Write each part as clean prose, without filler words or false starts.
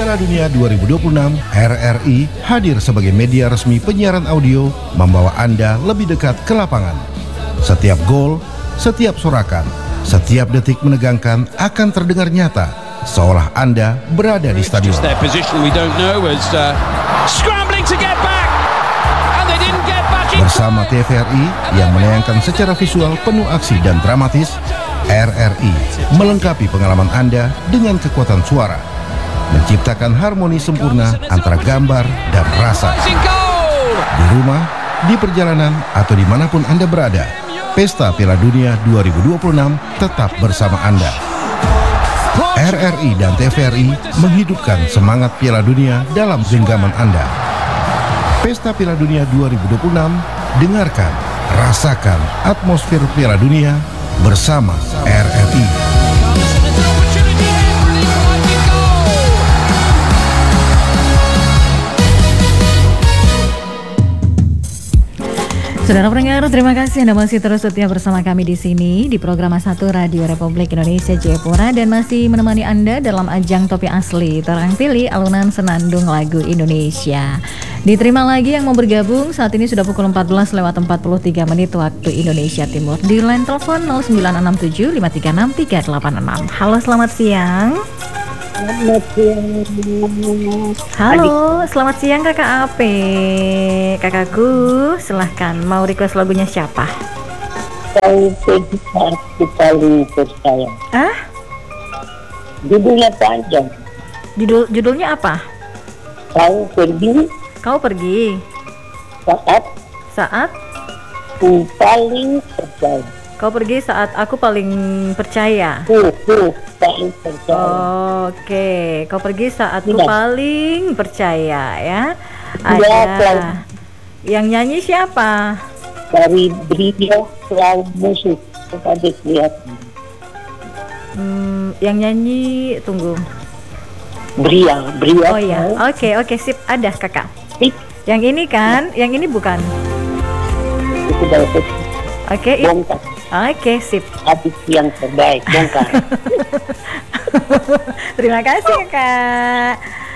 Piala Dunia 2026, RRI hadir sebagai media resmi penyiaran audio membawa Anda lebih dekat ke lapangan. Setiap gol, setiap sorakan, setiap detik menegangkan akan terdengar nyata, seolah Anda berada di stadion. Bersama TVRI yang menayangkan secara visual penuh aksi dan dramatis, RRI melengkapi pengalaman Anda dengan kekuatan suara, menciptakan harmoni sempurna antara gambar dan rasa. Di rumah, di perjalanan, atau dimanapun Anda berada, Pesta Piala Dunia 2026 tetap bersama Anda. RRI dan TVRI menghidupkan semangat Piala Dunia dalam genggaman Anda. Pesta Piala Dunia 2026, dengarkan, rasakan atmosfer Piala Dunia bersama RRI. Saudara pendengar, terima kasih Anda masih terus setia bersama kami di sini di program 1 Radio Republik Indonesia Jayapura dan masih menemani Anda dalam ajang Topi Asli Terang Pilih Alunan Senandung Lagu Indonesia. Diterima lagi yang mau bergabung, saat ini sudah pukul 14:43 waktu Indonesia Timur. Di line telepon 0967 536 386. Halo, selamat siang. Selamat siang. Halo, selamat siang Kakak Ape. Kakakku, silahkan, mau request lagunya siapa? Kau pergi saat ku paling percaya. Ah? Judulnya panjang. Judulnya apa? Kau pergi saat ku paling percaya. Kau pergi saat aku paling percaya. Paling percaya. Oke, kau pergi saat aku Tidak. paling percaya ya. Tidak, Ada. Yang nyanyi siapa? Dari Brio Cloud Musik kepada lihat. Yang nyanyi tunggu. Bria. Oh ya, oke, sip, ada kakak. Sip. Yang ini kan, yang ini bukan. Itu dari Oke, bongkar. Oke, sip. Habis yang terbaik bongkar. Terima kasih kakak.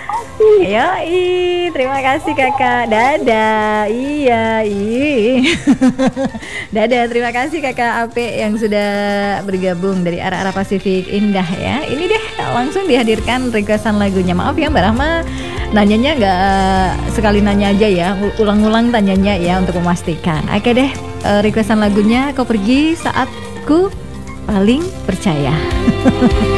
Yoi, terima kasih kakak. Dadah. Iya. Dadah, terima kasih kakak Ape yang sudah bergabung dari arah Pasifik Indah ya. Ini deh langsung dihadirkan requestan lagunya. Maaf ya Mbak Rahma, nanyanya nggak sekali nanya aja ya, ulang-ulang tanyanya ya untuk memastikan. Oke deh, requestan lagunya Kau Pergi Saat Ku Paling Percaya.